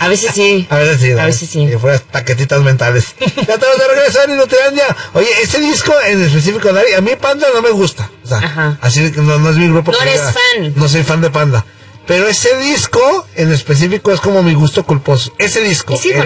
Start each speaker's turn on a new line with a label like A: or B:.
A: A veces sí.
B: A veces sí.
A: A veces sí.
B: Y fueras paquetitas mentales. Ya estamos de regreso en Inutilandia. Oye, ese disco en específico, Dari, a mí Panda no me gusta. O sea,
A: ajá.
B: Así que no es mi grupo.
A: No eres fan.
B: No soy fan de Panda. Pero ese disco en específico es como mi gusto culposo. Ese disco.
A: Sí,